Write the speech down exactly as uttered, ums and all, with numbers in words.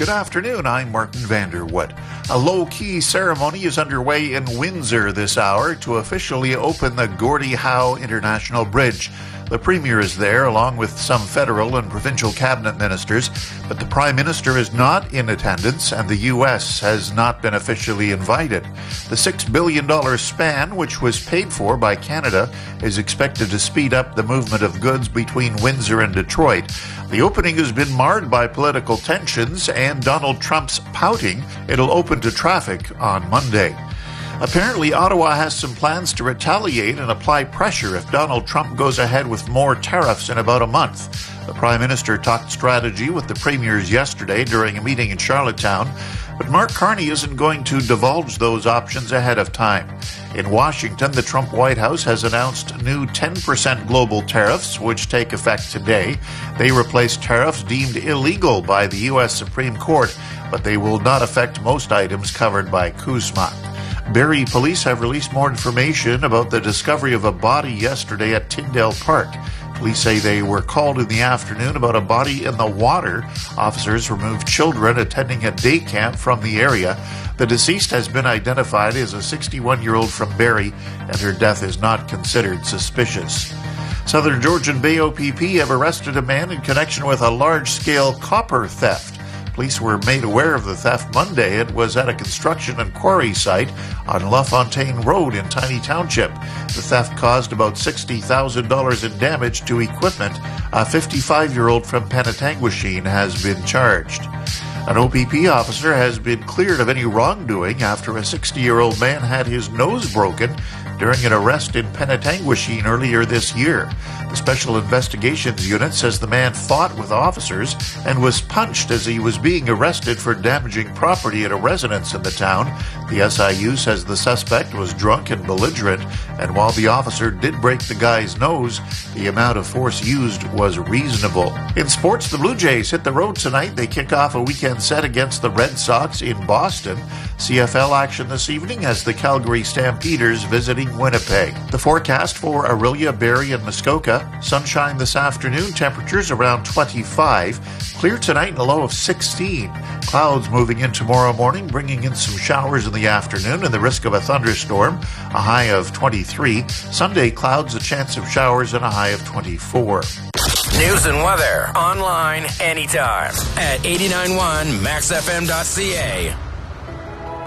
Good afternoon, I'm Martin Vanderwood. A low-key ceremony is underway in Windsor this hour to officially open the Gordie Howe International Bridge. The Premier is there, along with some federal and provincial cabinet ministers, but the Prime Minister is not in attendance and the U S has not been officially invited. The six billion dollars span, which was paid for by Canada, is expected to speed up the movement of goods between Windsor and Detroit. The opening has been marred by political tensions and Donald Trump's pouting it'll open to traffic on Monday. Apparently, Ottawa has some plans to retaliate and apply pressure if Donald Trump goes ahead with more tariffs in about a month. The Prime Minister talked strategy with the premiers yesterday during a meeting in Charlottetown, but Mark Carney isn't going to divulge those options ahead of time. In Washington, the Trump White House has announced new ten percent global tariffs, which take effect today. They replace tariffs deemed illegal by the U S Supreme Court, but they will not affect most items covered by CUSMA. Barrie police have released more information about the discovery of a body yesterday at Tyndale Park. Police say they were called in the afternoon about a body in the water. Officers removed children attending a day camp from the area. The deceased has been identified as a sixty-one-year-old from Barrie, and her death is not considered suspicious. Southern Georgian Bay O P P have arrested a man in connection with a large-scale copper theft. Police were made aware of the theft Monday. It was at a construction and quarry site on LaFontaine Road in Tiny Township. The theft caused about sixty thousand dollars in damage to equipment. A fifty-five-year-old from Penetanguishene has been charged. An O P P officer has been cleared of any wrongdoing after a sixty-year-old man had his nose broken during an arrest in Penetanguishene earlier this year. The Special Investigations Unit says the man fought with officers and was punched as he was being arrested for damaging property at a residence in the town. The S I U says the suspect was drunk and belligerent, and while the officer did break the guy's nose, the amount of force used was reasonable. In sports, the Blue Jays hit the road tonight. They kick off a weekend set against the Red Sox in Boston. C F L action this evening as the Calgary Stampeders visiting Winnipeg. The forecast for Orillia, Barrie, and Muskoka: sunshine this afternoon, temperatures around twenty-five. Clear tonight and a low of sixteen. Clouds moving in tomorrow morning, bringing in some showers in the afternoon and the risk of a thunderstorm, a high of twenty-three. Sunday, clouds, a chance of showers, and a high of twenty-four. News and weather online anytime at eighty-nine point one max f m dot c a.